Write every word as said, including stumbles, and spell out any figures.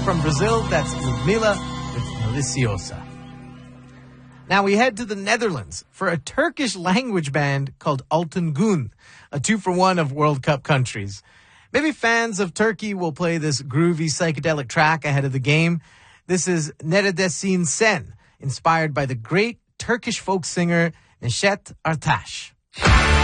from Brazil, that's Ludmilla with Deliciosa. Now we head to the Netherlands for a Turkish language band called Altın Gün, a two-for-one of World Cup countries. Maybe fans of Turkey will play this groovy psychedelic track ahead of the game. This is Neredesin Sen, inspired by the great Turkish folk singer Neşet Ertaş.